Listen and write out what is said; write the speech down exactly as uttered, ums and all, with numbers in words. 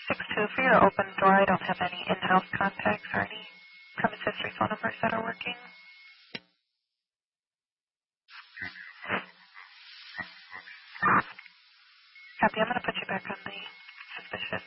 six two for your open door. I don't have any in-house contacts or any premise history phone numbers that are working. Copy. I'm going to put you back on the suspicious